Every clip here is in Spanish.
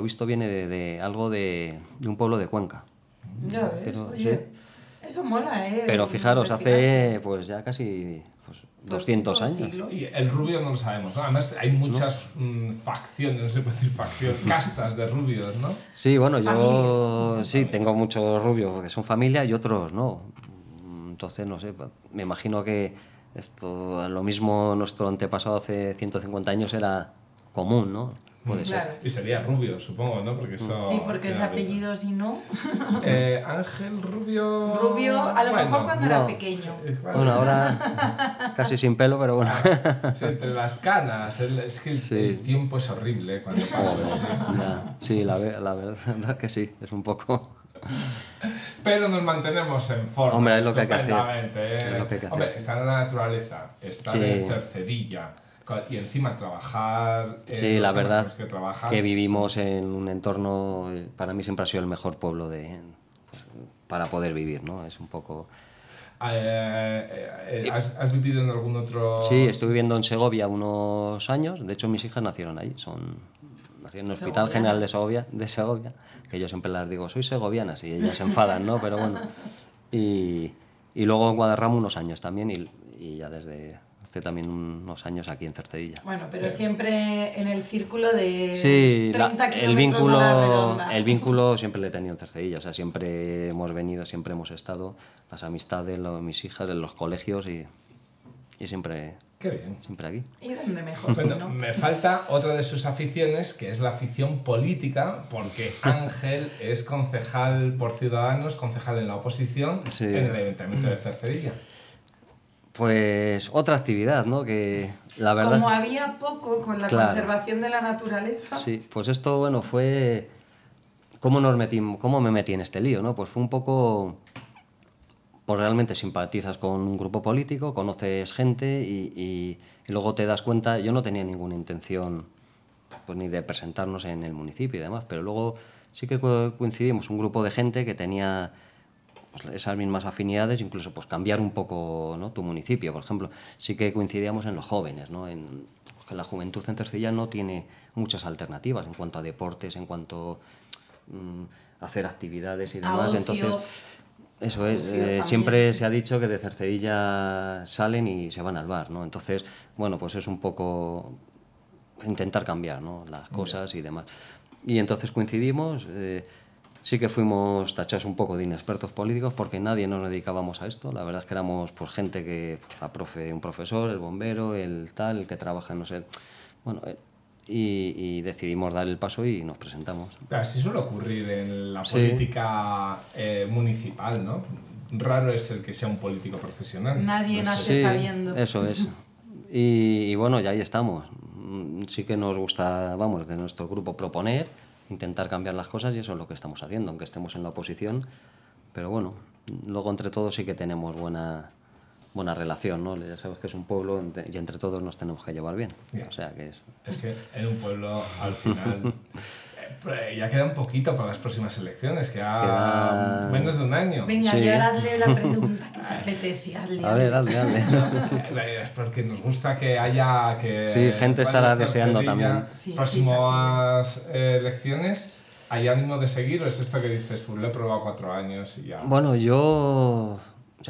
visto viene de algo de un pueblo de Cuenca. Ya ves, Pero, oye, eso mola, ¿eh? Pero fijaros, hace pues ya casi 200 años. siglos. Y el rubio no lo sabemos, ¿no? Además hay muchas facciones, no se puede decir facción, castas de rubios, ¿no? Sí, bueno, yo Familias. sí tengo muchos rubios que son familia y otros no. Entonces, no sé, me imagino que esto, lo mismo nuestro antepasado hace 150 años era común, ¿no? Puede Claro. ser. Y sería rubio, supongo, ¿no? Porque eso Sí, porque ese tiene apellido, si no. Ángel Rubio... Rubio, a lo mejor cuando era no. pequeño. Bueno, ahora casi sin pelo, pero bueno. Sí, entre las canas, es que el tiempo es horrible cuando pasa así. Ya, sí, la verdad que sí, es un poco... Pero nos mantenemos en forma. Hombre, es lo que hay que hacer. estupendamente, ¿eh? Es lo que hay que Hombre, hacer. estar en la naturaleza, estar Sí. en Cercedilla y encima trabajar en Sí, los la temas en verdad los que trabajas, que vivimos en un entorno, para mí siempre ha sido el mejor pueblo para poder vivir, ¿no? Es un poco... ¿Has vivido en algún otro...? Sí, estuve viviendo en Segovia unos años, de hecho mis hijas nacieron ahí, nacieron en el Hospital General de Segovia, que yo siempre les digo, soy segovianas, y ellas se enfadan, ¿no? Pero bueno, y luego en Guadarrama unos años también, y ya desde hace también unos años aquí en Cercedilla. Bueno, pero siempre en el círculo de Sí, 30 kilómetros a la redonda. el vínculo siempre lo he tenido en Cercedilla, o sea, siempre hemos venido, siempre hemos estado, las amistades, mis hijas, en los colegios y siempre, Qué bien. siempre aquí. ¿Y dónde mejor? Bueno, ¿no? me falta otra de sus aficiones, que es la afición política, porque Ángel es concejal por Ciudadanos, concejal en la oposición, Sí. en el Ayuntamiento de Cercedilla. Pues otra actividad, ¿no? Que la verdad... Como había poco con la Claro. conservación de la naturaleza. Sí, pues esto, bueno, fue... ¿Cómo me metí en este lío, no? Pues fue un poco... Pues realmente simpatizas con un grupo político, conoces gente y luego te das cuenta... Yo no tenía ninguna intención pues ni de presentarnos en el municipio y demás, pero luego sí que coincidimos un grupo de gente que tenía pues, esas mismas afinidades, incluso pues cambiar un poco, ¿no? Tu municipio, por ejemplo. Sí que coincidíamos en los jóvenes, ¿no? Que la juventud en Cercedilla no tiene muchas alternativas en cuanto a deportes, en cuanto a hacer actividades y demás. ocio. Entonces, eso es, También. siempre se ha dicho que de Cercedilla salen y se van al bar, ¿no? Entonces, bueno, pues es un poco intentar cambiar, ¿no? Las cosas y demás. Y entonces coincidimos, sí que fuimos tachados un poco de inexpertos políticos porque nadie nos dedicábamos a esto. La verdad es que éramos pues, gente que, pues, un profesor, el bombero, el tal, el que trabaja, no sé. Bueno, y decidimos dar el paso y nos presentamos. Claro, sí suele ocurrir en la Sí. política municipal, ¿no? Raro es el que sea un político profesional. Nadie No sé. nace sabiendo. Eso es. Y bueno, ya ahí estamos. Sí que nos gusta, vamos, de nuestro grupo proponer, intentar cambiar las cosas y eso es lo que estamos haciendo, aunque estemos en la oposición. Pero bueno, luego entre todos sí que tenemos buena relación, ¿no? Ya sabes que es un pueblo y entre todos nos tenemos que llevar bien. Ya. O sea que es... Es que en un pueblo, al final, ya queda un poquito para las próximas elecciones, queda menos de un año. Venga, Sí. y ahora hazle la pregunta que te apetece. Hazle. A ver, dale. Es porque nos gusta que haya... Que Sí, gente estará vaya deseando Cercedilla, también. Sí, próximas elecciones, ¿hay ánimo de seguir o es esto que dices, pues lo he probado 4 años y ya? Bueno, yo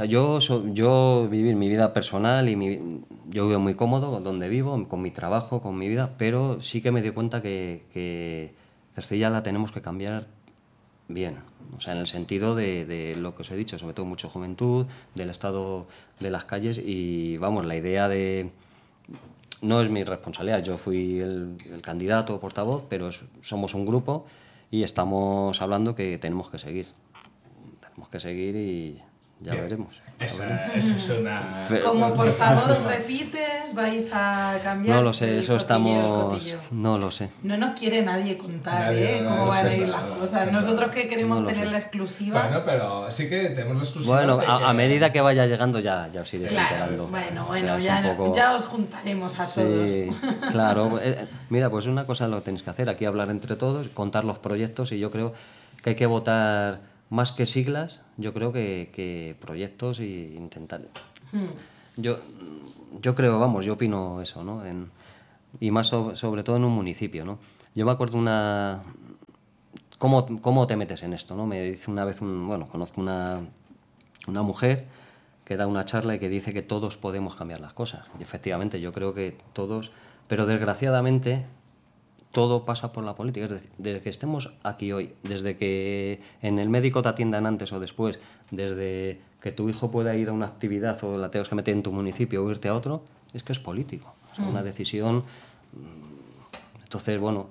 viví mi vida personal y yo vivo muy cómodo donde vivo, con mi trabajo, con mi vida, pero sí que me di cuenta que Cercedilla la tenemos que cambiar bien. O sea, en el sentido de lo que os he dicho, sobre todo mucha juventud, del estado de las calles y, vamos, la idea de... No es mi responsabilidad, yo fui el candidato portavoz, pero somos un grupo y estamos hablando que tenemos que seguir. Tenemos que seguir y ya Bien. veremos. Esa es una... Como portavoz repites, vais a cambiar. No lo sé, el eso cotillo, estamos... el cotillo. No lo sé. No nos quiere nadie contar, Nadie, cómo no van a sé ir nada, las no cosas. sé Nosotros nada. que queremos No lo tener sé. la exclusiva. Bueno, pero sí que tenemos la exclusiva. Bueno, de a medida que vaya llegando ya os iréis Claro, enterando. bueno, O sea, es ya, un poco- ya os juntaremos a Sí, todos. claro. Mira, pues una cosa lo tenéis que hacer, aquí hablar entre todos, contar los proyectos y yo creo que hay que votar más que siglas, yo creo que proyectos y intentar... Yo creo, vamos, yo opino eso, ¿no? Y más sobre todo en un municipio, ¿no? Yo me acuerdo ¿cómo te metes en esto, ¿no? Me dice una vez, conozco una mujer que da una charla y que dice que todos podemos cambiar las cosas. Y efectivamente, yo creo que todos, pero desgraciadamente todo pasa por la política. Es decir, desde que estemos aquí hoy, desde que en el médico te atiendan antes o después, desde que tu hijo pueda ir a una actividad o la tengas que meter en tu municipio o irte a otro, es que es político. O sea, una decisión. Entonces, bueno.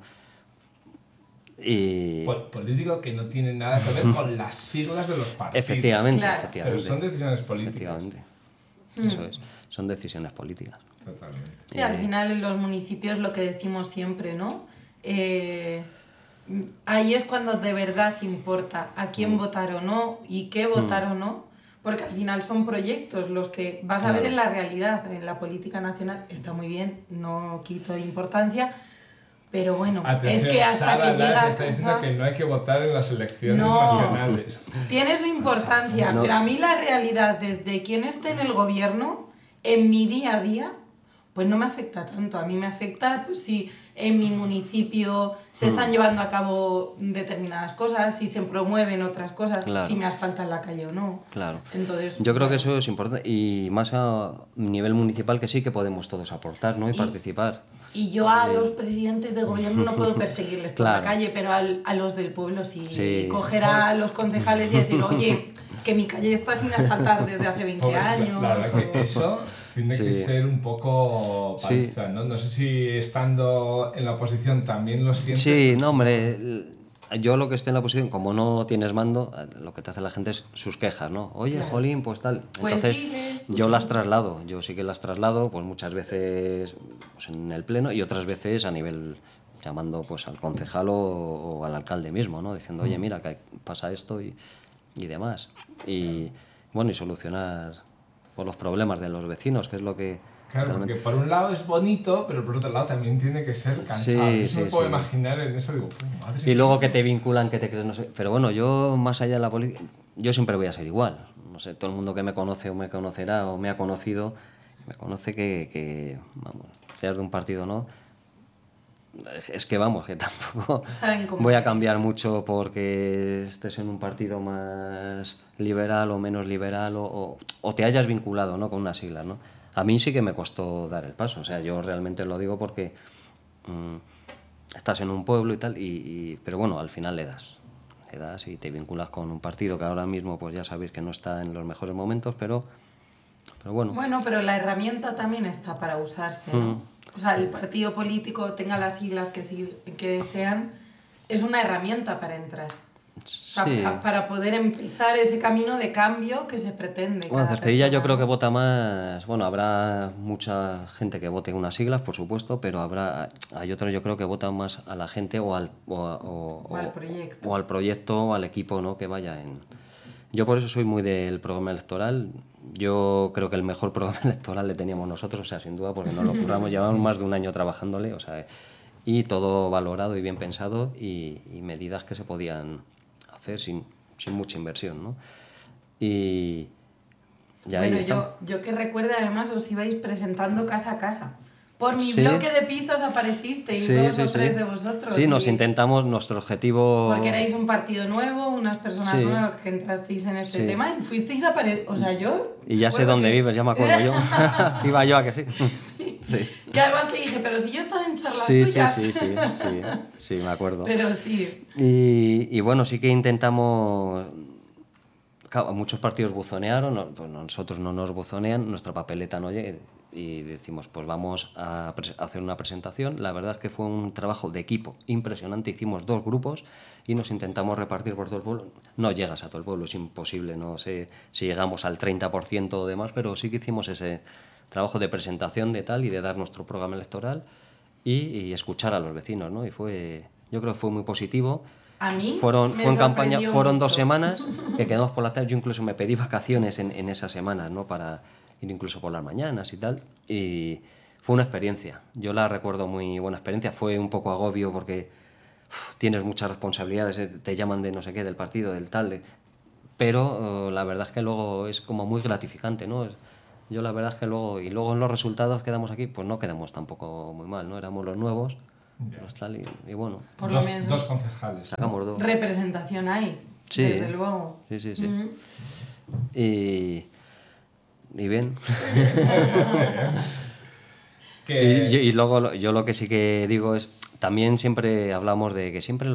Político que no tiene nada que ver con las siglas de los partidos. Efectivamente, Claro. efectivamente. Pero son decisiones políticas. Efectivamente. Eso es. Son decisiones políticas. Totalmente. Sí, al final en los municipios lo que decimos siempre, ¿no? Ahí es cuando de verdad importa a quién votar o no y qué votar o no, porque al final son proyectos los que vas a ver en la realidad. En la política nacional está muy bien, no quito importancia, pero bueno, Atención, es que hasta Sara que llega a está diciendo casa... que no hay que votar en las elecciones No. nacionales. Tiene su importancia, No. pero a mí la realidad, desde quien esté en el gobierno, en mi día a día, pues no me afecta tanto. A mí me afecta pues, si en mi municipio se están llevando a cabo determinadas cosas, si se promueven otras cosas, Claro. si me asfalta en la calle o no. Claro. Entonces, Yo creo que eso es importante y más a nivel municipal que sí que podemos todos aportar, ¿no? Y participar. Y yo a los presidentes de gobierno no puedo perseguirles por Claro. la calle, pero a los del pueblo sí. Sí. Coger a los concejales y decir, oye, que mi calle está sin asfaltar desde hace 20 Porque años. La verdad que o- eso tiene Sí. que ser un poco Sí. paliza, ¿no? No sé si estando en la oposición también lo sientes. Sí, no, hombre, yo lo que esté en la posición, como no tienes mando, lo que te hace la gente es sus quejas, ¿no? Oye, Claro. jolín, pues tal. Pues Entonces, diles. yo las traslado, yo sí que las traslado, pues muchas veces pues, en el pleno y otras veces a nivel llamando pues al concejal o al alcalde mismo, ¿no? Diciendo, oye, mira, que pasa esto y demás. Y bueno, y solucionar pues, los problemas de los vecinos, que es lo que... Claro, porque por un lado es bonito, pero por otro lado también tiene que ser cansado. Sí, Eso me sí, puedo sí. imaginar en eso, digo, "Uy, madre Y luego que te vinculan, que te crees, no sé. Pero bueno, yo más allá de la política, yo siempre voy a ser igual. No sé, todo el mundo que me conoce o me conocerá o me ha conocido, me conoce que vamos, seas de un partido o no. Es que vamos, que tampoco Saben cómo. voy a cambiar mucho porque estés en un partido más liberal o menos liberal o te hayas vinculado, ¿no? Con unas siglas, ¿no? A mí sí que me costó dar el paso, o sea, yo realmente lo digo porque estás en un pueblo y tal, pero bueno, al final le das y te vinculas con un partido que ahora mismo pues ya sabéis que no está en los mejores momentos, pero bueno. Bueno, pero la herramienta también está para usarse, ¿no? O sea, el partido político, tenga las siglas que sean, es una herramienta para entrar. Sí. Para poder empezar ese camino de cambio que se pretende. Bueno, cada Cercedilla yo persona, creo que ¿no? vota más, bueno, habrá mucha gente que vote unas siglas, por supuesto, pero hay otros yo creo que votan más a la gente o al proyecto. o al proyecto o al equipo, ¿no? Que vaya en... Yo por eso soy muy del programa electoral. Yo creo que el mejor programa electoral le teníamos nosotros, o sea, sin duda, porque nos lo curramos, llevamos más de un año trabajándole, o sea, y todo valorado y bien pensado y medidas que se podían hacer sin mucha inversión, ¿no? Y ya ahí Bueno, estamos. yo que recuerde, además, os ibais presentando casa a casa. Por mi Sí. bloque de pisos aparecisteis Sí, dos sí, o tres sí. de vosotros. Sí, nos y- intentamos, nuestro objetivo... Porque erais un partido nuevo, unas personas Sí. nuevas que entrasteis en este Sí. tema y fuisteis a O sea, yo... Y ya sé recuerdo dónde que- vives, ya me acuerdo yo. Iba yo a que sí. Sí. Sí. Que además te dije, pero si yo estaba en charlas Sí, sí, tuyas. sí, me acuerdo. Pero sí. Y bueno, sí que intentamos... Claro, muchos partidos buzonearon, pues nosotros no nos buzonean, nuestra papeleta no llega y decimos, pues vamos a hacer una presentación. La verdad es que fue un trabajo de equipo impresionante, hicimos 2 grupos y nos intentamos repartir por todo el pueblo. No llegas a todo el pueblo, es imposible, no sé si llegamos al 30% o demás, pero sí que hicimos ese trabajo de presentación de tal y de dar nuestro programa electoral y escuchar a los vecinos, ¿no? Y yo creo que fue muy positivo. A mí Fue me en campaña, sorprendió fueron 2 mucho. semanas que quedamos por la tarde. Yo incluso me pedí vacaciones en esas semanas, ¿no? Para ir incluso por las mañanas y tal. Y fue una experiencia. Yo la recuerdo muy buena experiencia. Fue un poco agobio porque tienes muchas responsabilidades, te llaman de no sé qué, del partido, del tal. Pero la verdad es que luego es como muy gratificante, ¿no? Yo la verdad es que luego en los resultados quedamos aquí, pues no quedamos tampoco muy mal, ¿no? Éramos los nuevos. No está y bueno, Por lo menos. Dos concejales. sacamos 2. Representación hay, Sí. desde luego. Sí. Y bien. Y luego yo lo que sí que digo es, también siempre hablamos de que siempre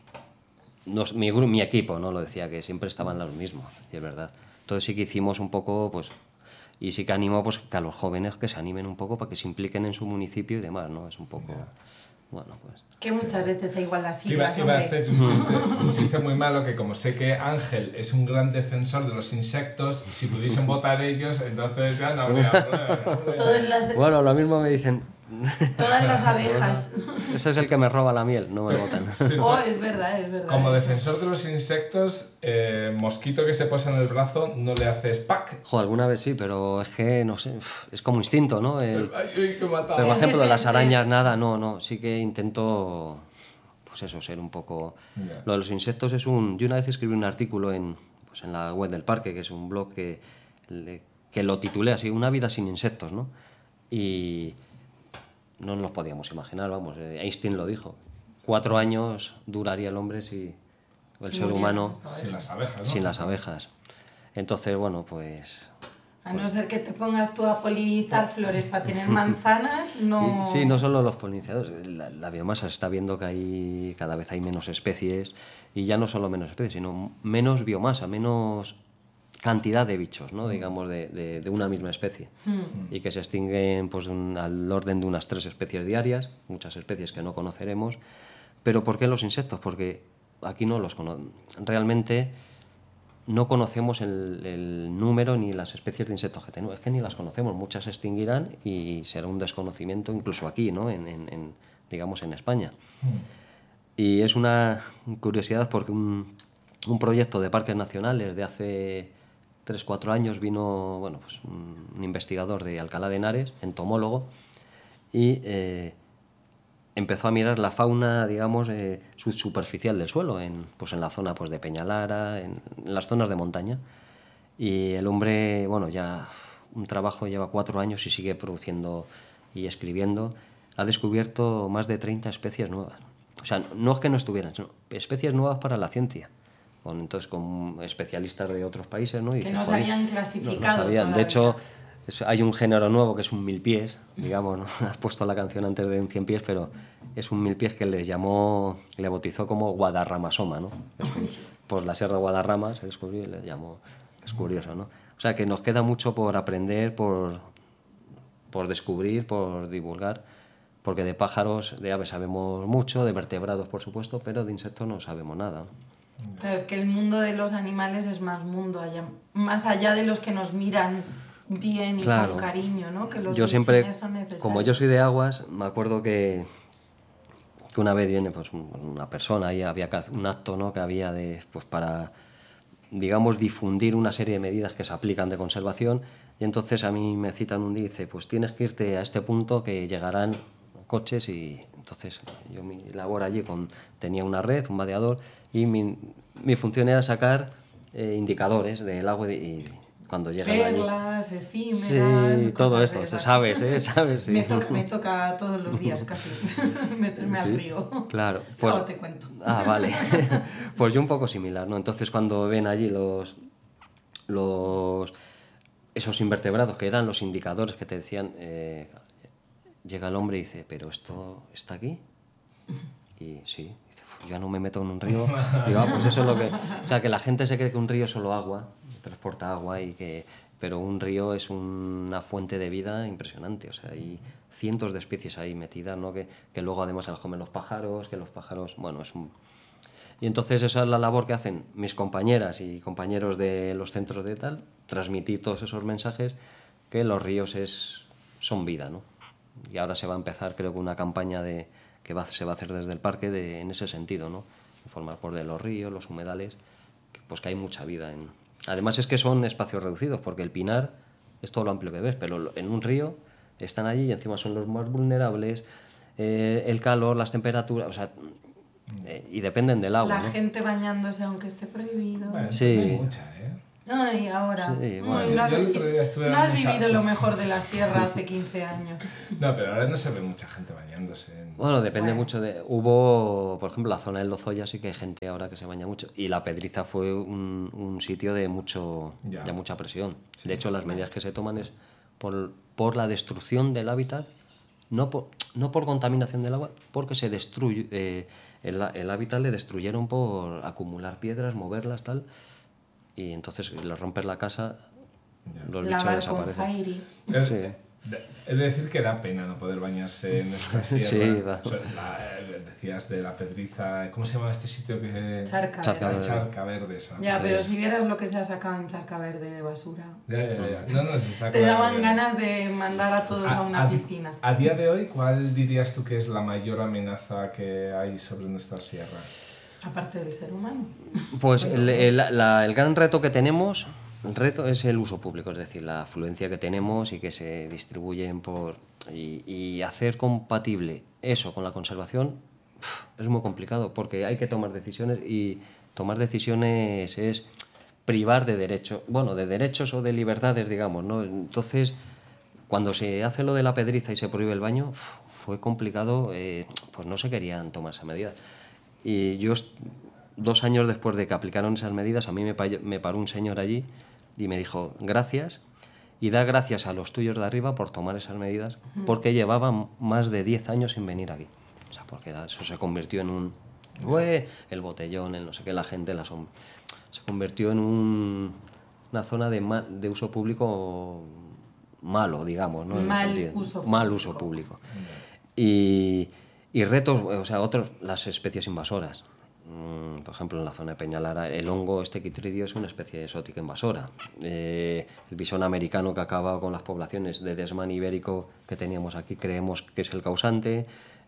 mi equipo, ¿no? Lo decía, que siempre estaban los mismos, y es verdad. Entonces sí que hicimos un poco, pues, y sí que animo pues, que a los jóvenes que se animen un poco para que se impliquen en su municipio y demás, ¿no? Es un poco, bueno, pues... Que muchas veces da igual las siglas, Iba a hacer un chiste muy malo, que como sé que Ángel es un gran defensor de los insectos, si pudiesen votar ellos, entonces ya no habría... Bueno, lo mismo me dicen... Todas las abejas. Ese es el que me roba la miel, no me votan. Oh, es verdad. Como defensor de los insectos, mosquito que se posa en el brazo, no le haces ¡pac! Joder, alguna vez sí, pero es que, no sé, es como instinto, ¿no? ¡Ay, que mataba! Pero, por ejemplo, las arañas, nada, no. Sí que intento, pues eso, ser un poco... Yeah. Lo de los insectos es un... Yo una vez escribí un artículo en la web del parque, que es un blog que lo titulé así, Una vida sin insectos, ¿no? Y no nos podíamos imaginar, vamos, Einstein lo dijo. 4 años duraría el hombre si el ser humano... Sin las abejas, ¿no? Sin las abejas. Entonces, bueno, pues... A no ser que te pongas tú a polinizar flores para tener manzanas, no... Sí, no solo los polinizadores. La biomasa se está viendo que cada vez hay menos especies, y ya no solo menos especies, sino menos biomasa, menos cantidad de bichos, ¿no? Digamos, de una misma especie. Y que se extinguen pues, al orden de unas 3 especies diarias, muchas especies que no conoceremos. ¿Pero por qué los insectos? Porque aquí no los conocemos. Realmente no conocemos el número ni las especies de insectos que tenemos. Es que ni las conocemos. Muchas se extinguirán y será un desconocimiento incluso aquí, ¿no? Digamos, en España. Y es una curiosidad porque un proyecto de parques nacionales de hace 3-4 años vino, bueno, pues un investigador de Alcalá de Henares, entomólogo, y empezó a mirar la fauna, digamos, subsuperficial del suelo, en la zona pues, de Peñalara, en las zonas de montaña. Y el hombre, bueno, ya un trabajo, lleva 4 años y sigue produciendo y escribiendo. Ha descubierto más de 30 especies nuevas. O sea, no es que no estuvieran, sino especies nuevas para la ciencia. Entonces, con especialistas de otros países, ¿no? Y que no se habían clasificado. No sabían. De hecho, hay un género nuevo que es un milpiés, digamos, ¿no? Has puesto la canción antes de un 100 pies, pero es un milpiés que le bautizó como Guadarramasoma, ¿no? Por la Sierra de Guadarrama se descubrió y le llamó, es curioso, ¿no? O sea, que nos queda mucho por aprender, por descubrir, por divulgar, porque de pájaros, de aves sabemos mucho, de vertebrados, por supuesto, pero de insectos no sabemos nada. Pero es que el mundo de los animales es más mundo, más allá de los que nos miran bien y con cariño, ¿no? Que los yo siempre, son necesarios. como yo soy de aguas, me acuerdo que una vez viene pues, una persona y había un acto, ¿no? Que había pues, para, digamos, difundir una serie de medidas que se aplican de conservación, y entonces a mí me citan un día y dice, pues tienes que irte a este punto que llegarán coches, y entonces yo mi labor allí tenía una red, un vadeador, y mi función era sacar indicadores del agua y cuando llegan perlas, efímeras, sí, todo esto, sabes, ¿sabes? Sí. Me toca todos los días casi meterme al río. Claro, pues, luego te cuento. Ah, vale. Pues yo un poco similar, ¿no? Entonces cuando ven allí esos invertebrados que eran los indicadores que te decían, llega el hombre y dice, ¿pero esto está aquí? Y sí, dice, yo ya no me meto en un río. Digo, pues eso es lo que... O sea, que la gente se cree que un río es solo agua, transporta agua, pero un río es una fuente de vida impresionante. O sea, hay cientos de especies ahí metidas, ¿no? Que luego además se las comen los pájaros, que los pájaros... Bueno, Y entonces esa es la labor que hacen mis compañeras y compañeros de los centros de tal, transmitir todos esos mensajes, que los ríos son vida, ¿no? Y ahora se va a empezar, creo que una campaña se va a hacer desde el parque en ese sentido, ¿no? Informar por de los ríos, los humedales, pues que hay mucha vida. Además es que son espacios reducidos, porque el pinar es todo lo amplio que ves, pero en un río están allí y encima son los más vulnerables, el calor, las temperaturas, o sea, y dependen del agua. La gente bañándose aunque esté prohibido. Bueno, sí. hay mucha, Ay, ahora. Sí, Ay, bueno. no has, Yo el otro día estuve no a has mucha- vivido lo mejor de la sierra hace 15 años. No, pero ahora no se ve mucha gente bañándose. Bueno, depende Bueno. mucho de... Hubo, por ejemplo, la zona del Lozoya sí que hay gente ahora que se baña mucho. Y la Pedriza fue un sitio de Ya. mucha presión. De hecho, las medidas que se toman es por la destrucción del hábitat, no por contaminación del agua, porque se destruye... el hábitat le destruyeron por acumular piedras, moverlas, tal. Y entonces, le rompes la casa, Ya. los bichos Lavar con desaparecen. Fairy. Sí. He de decir que da pena no poder bañarse en esta Sí, sierra. da. O sea, decías de la Pedriza, ¿cómo se llama este sitio que...? Charca. Charca La Verde. Charca Verde. esa. Ya, pero si vieras lo que se ha sacado en Charca Verde de basura. Ya. No, se está Te claro daban que- ganas de mandar a todos a una piscina. A día de hoy, ¿cuál dirías tú que es la mayor amenaza que hay sobre nuestra sierra? Aparte del ser humano. Pues el gran reto que tenemos, el reto es el uso público, es decir, la afluencia que tenemos y que se distribuyen y hacer compatible eso con la conservación es muy complicado porque hay que tomar decisiones y tomar decisiones es privar de derechos, bueno, de derechos o de libertades, digamos, ¿no? Entonces, cuando se hace lo de la Pedriza y se prohíbe el baño, fue complicado, pues no se querían tomar esa medida. Y yo, 2 años después de que aplicaron esas medidas, a mí me paró un señor allí y me dijo, gracias, y da gracias a los tuyos de arriba por tomar esas medidas, porque llevaban más de 10 años sin venir aquí. O sea, porque eso se convirtió en el botellón, el no sé qué, la gente, se convirtió en una zona de uso público malo, digamos, ¿no? En el Mal sentido- uso mal público. uso público. Y retos, o sea, las especies invasoras. Por ejemplo, en la zona de Peñalara, el hongo Quitrideo es una especie exótica invasora. El bisón americano que acaba con las poblaciones de desmán ibérico que teníamos aquí, creemos que es el causante.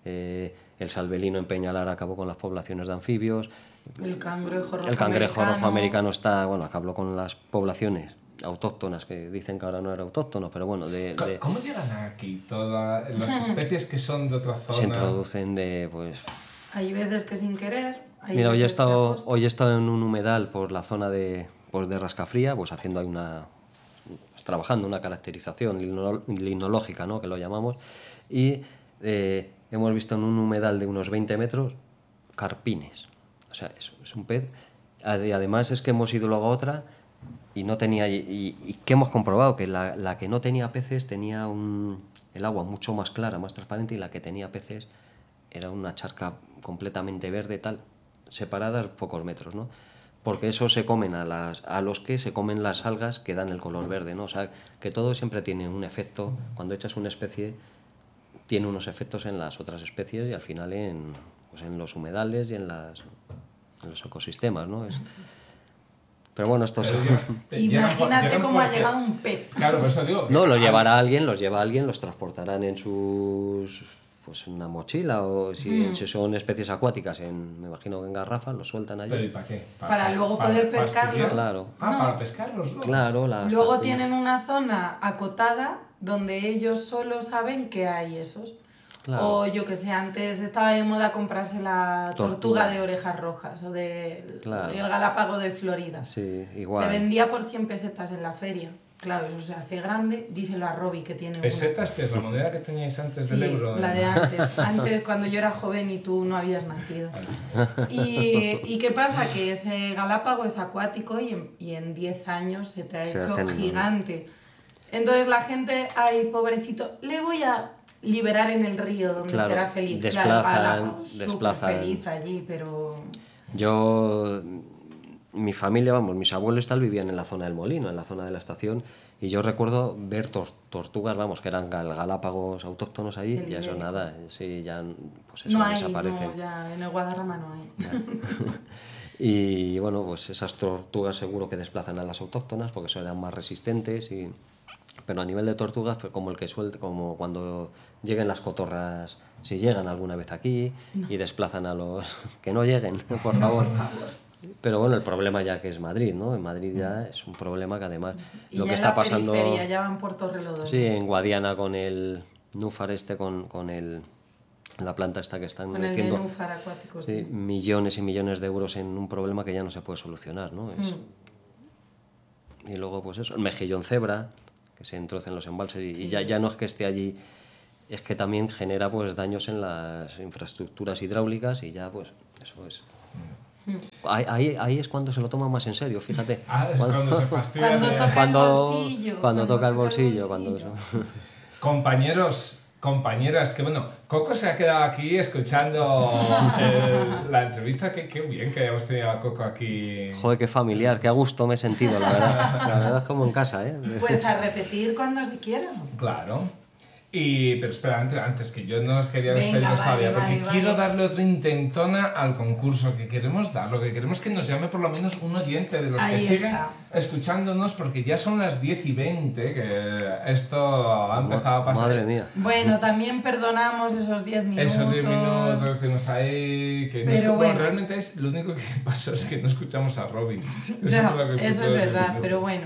El salvelino en Peñalara acabó con las poblaciones de anfibios. El cangrejo rojo El cangrejo americano. rojo americano acabó con las poblaciones autóctonas, que dicen que ahora no era autóctono, pero bueno, ¿Cómo llegan aquí todas las especies que son de otra zona? se introducen pues... Hay veces que sin querer. Hay Mira, veces que a posta. hoy he estado en un humedal por la zona de Rascafría, pues haciendo ahí pues trabajando una caracterización limnológica, ¿no? Que lo llamamos, y hemos visto en un humedal de unos 20 metros carpines. O sea, es un pez. Y además es que hemos ido luego a otra y no tenía. Y que hemos comprobado que la que no tenía peces tenía el agua mucho más clara, más transparente, y la que tenía peces era una charca completamente verde, tal, separadas pocos metros, ¿no? Porque eso se comen a los que se comen las algas que dan el color verde, ¿no? O sea, que todo siempre tiene un efecto. Cuando echas una especie, tiene unos efectos en las otras especies y al final en los humedales y en los ecosistemas, ¿no? Pero bueno, esto es... Imagínate cómo ha llegado un pez. Claro, por eso digo. No, los lleva alguien, los transportarán en pues una mochila, o si son especies acuáticas, me imagino que en garrafas, los sueltan allí. ¿Pero y para qué? Para luego poder pescarlos. Claro. Ah, para pescarlos, ¿no? Claro, Luego tienen una zona acotada donde ellos solo saben que hay esos. Claro. O yo que sé, antes estaba de moda comprarse la tortuga de orejas rojas o el galápago de Florida. Sí, igual. Se vendía por 100 pesetas en la feria. Claro, eso se hace grande, díselo a Robbie que tiene ¿Pesetas, que es la moneda que teníais antes Sí, del euro? la de antes. Antes, cuando yo era joven y tú no habías nacido. ¿Y qué pasa? Que ese galápago es acuático y en 10 años se te ha hecho gigante. Entonces la gente, ay, pobrecito, le voy a liberar en el río donde será feliz. Desplazan. Súper feliz allí, pero... Mi familia, mis abuelos vivían en la zona del Molino, en la zona de la estación, y yo recuerdo ver tortugas, que eran galápagos autóctonos ahí, y eso nada, sí, ya pues eso, no hay, desaparecen. No, ya en el Guadarrama no hay. Y bueno, pues esas tortugas seguro que desplazan a las autóctonas porque son eran más resistentes, pero a nivel de tortugas, pues como cuando lleguen las cotorras, si llegan alguna vez aquí, y desplazan a los... que no lleguen, por favor. Pero bueno, el problema ya que es Madrid, ¿no? En Madrid ya es un problema que además Y lo ya que está pasando... periferia, ya van por Torrelodones. Sí, en Guadiana con el Núfar con la planta esta que están metiendo el Núfar acuático, sí. millones y millones de euros en un problema que ya no se puede solucionar, ¿no? Y luego, pues eso, el mejillón cebra, que se entroza en los embalses y ya no es que esté allí, es que también genera pues daños en las infraestructuras hidráulicas y ya pues eso es. Ahí es cuando se lo toma más en serio, fíjate. Es cuando se fastidia. Cuando toca el bolsillo. Cuando eso. Compañeros, compañeras, que bueno, Coco se ha quedado aquí escuchando la entrevista. Qué bien que hayamos tenido a Coco aquí. Joder, qué familiar, qué a gusto me he sentido, la verdad. La verdad es como en casa, ¿eh? Pues a repetir cuando se quiera. Claro. Pero espera, antes que yo no quería despedirnos todavía, porque quiero darle otra intentona al concurso que queremos dar. Lo que queremos es que nos llame por lo menos un oyente de los que siguen escuchándonos, porque ya son las 10:20, que esto ha empezado a pasar. Madre mía. Bueno, también perdonamos esos 10 minutos. Esos 10 minutos estuvimos ahí. Que pero bueno, realmente lo único que pasó es que no escuchamos a Robin. Ya, eso es verdad, pero bueno.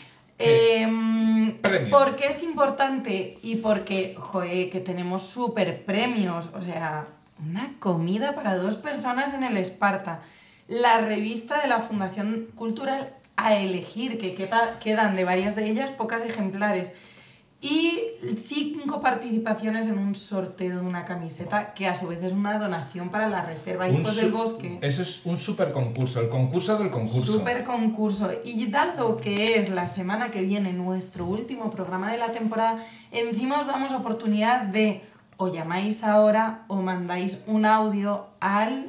¿Por qué es importante? Y porque, joder, que tenemos súper premios. O sea, una comida para 2 personas en el Esparta. La revista de la Fundación Cultural a elegir, que quedan de varias de ellas pocas ejemplares. Y 5 participaciones en un sorteo de una camiseta, que a su vez es una donación para la Reserva Hijos del Bosque. Eso es un super concurso, el concurso del concurso. Super concurso. Y dado que es la semana que viene nuestro último programa de la temporada, encima os damos oportunidad de o llamáis ahora o mandáis un audio al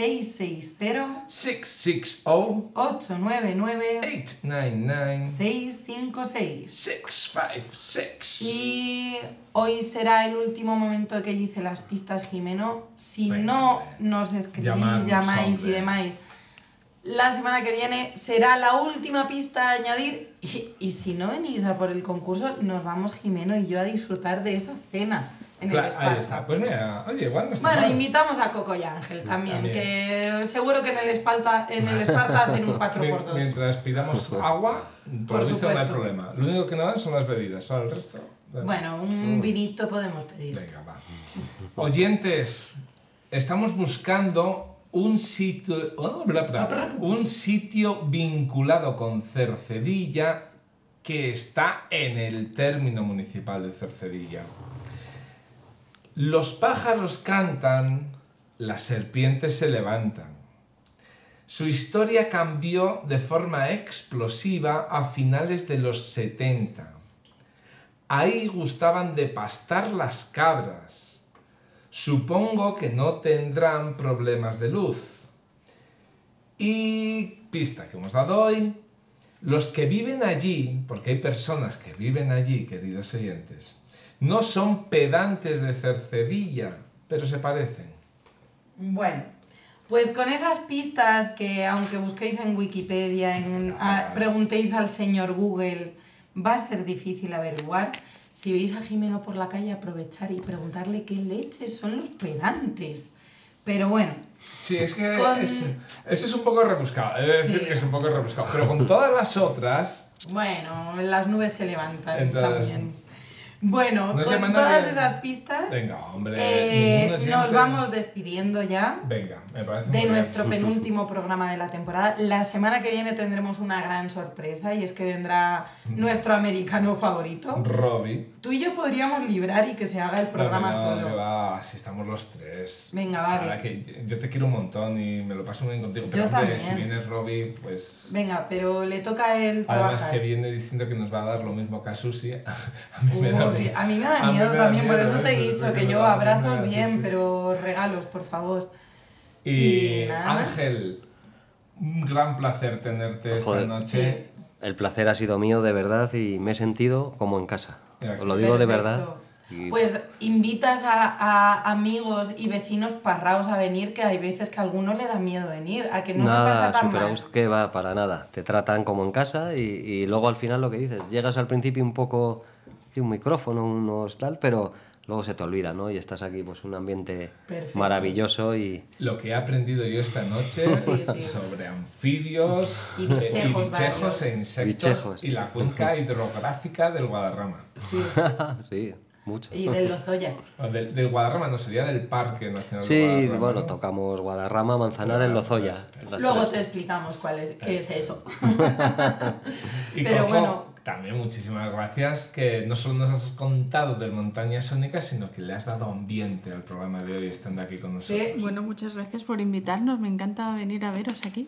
660-899-656. Y hoy será el último momento que dice las pistas Jimeno. Si no nos escribís, llamáis y demás, la semana que viene será la última pista a añadir. Y si no venís a por el concurso, nos vamos Jimeno y yo a disfrutar de esa cena. Claro, ahí está. Pues mira, oye, igual no está Bueno, mal. Invitamos a Coco y Ángel también, que seguro que en el Esparta hacen un 4x2. Mientras pidamos agua, por lo visto no hay problema. Lo único que no dan son las bebidas, solo el resto. Bueno, un vinito podemos pedir. Venga, va. Oyentes, estamos buscando un sitio vinculado con Cercedilla que está en el término municipal de Cercedilla. Los pájaros cantan, las serpientes se levantan. Su historia cambió de forma explosiva a finales de los 70. Ahí gustaban de pastar las cabras. Supongo que no tendrán problemas de luz. Y pista que hemos dado hoy, los que viven allí, porque hay personas que viven allí, queridos oyentes, no son pedantes de Cercedilla, pero se parecen. Bueno, pues con esas pistas que aunque busquéis en Wikipedia, preguntéis al señor Google, va a ser difícil averiguar. Si veis a Jimeno por la calle, aprovechar y preguntarle qué leches son los pedantes. Pero bueno. Sí, es que eso es un poco rebuscado. He de decir que es un poco rebuscado. Pero con todas las otras... Bueno, las nubes se levantan entonces, también. Bueno, con todas esas pistas, venga, hombre, nos vamos despidiendo ya. Venga, me parece de nuestro penúltimo programa de la temporada. La semana que viene tendremos una gran sorpresa y es que vendrá nuestro americano favorito. Robbie. Tú y yo podríamos librar y que se haga el programa solo. Que va, si estamos los 3. Venga, Sara, vale. Que yo te quiero un montón y me lo paso muy bien contigo. Pero yo también. Si viene Robbie, pues... Venga, pero le toca a él trabajar. Además que viene diciendo que nos va a dar lo mismo que a Susi. A mí me da miedo. A mí me da miedo también, por eso te he dicho que yo abrazos bien, pero regalos, por favor. Y Ángel, un gran placer tenerte esta noche. Sí. El placer ha sido mío, de verdad, y me he sentido como en casa. Os lo digo de verdad. Pues invitas a amigos y vecinos parraos a venir, que hay veces que a alguno le da miedo venir, a que no se pasa tan mal. Nada, que va, para nada. Te tratan como en casa y luego al final lo que dices, llegas al principio un poco... un micrófono, unos tal, pero luego se te olvida, ¿no? Y estás aquí, pues un ambiente maravilloso y... Lo que he aprendido yo esta noche sobre anfibios y bichejos e insectos y la cuenca hidrográfica del Guadarrama. Sí, sí, mucho. Y del Lozoya. Del Guadarrama no, sería del Parque Nacional sí, del Guadarrama. Sí, bueno, tocamos Guadarrama, Manzanares, Lozoya. Luego te explicamos qué es eso. Y Pero Coco, bueno. también muchísimas gracias, que no solo nos has contado del Montaña Sónica, sino que le has dado ambiente al programa de hoy estando aquí con nosotros. Sí. Bueno, muchas gracias por invitarnos. Me encanta venir a veros aquí.